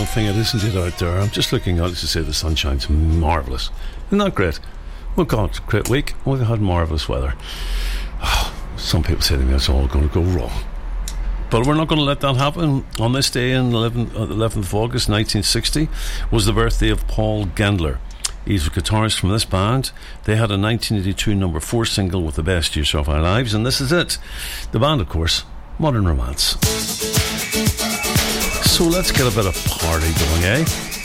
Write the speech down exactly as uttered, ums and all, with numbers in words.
thing it isn't it out there. I'm just looking out to say the sunshine's marvellous. Isn't that great? We've got a great week. We've had marvellous weather. Oh, some people say to me it's all going to go wrong. But we're not going to let that happen. On this day, in eleventh of August nineteen sixty, was the birthday of Paul Gendler. He's a guitarist from this band. They had a nineteen eighty-two number four single with The Best Years of Our Lives, and this is it. The band, of course, Modern Romance. So let's get a bit of party going, eh?